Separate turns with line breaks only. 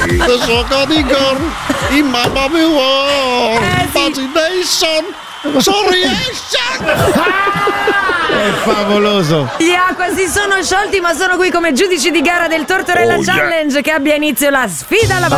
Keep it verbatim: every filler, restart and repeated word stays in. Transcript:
Adesso Codigon, in mamma mi vuole, Imagination, Sorriesce.
È favoloso.
Gli Aqua si sono sciolti, ma sono qui come giudici di gara del Tortorella
Oh, yeah.
Challenge, che abbia inizio la sfida alla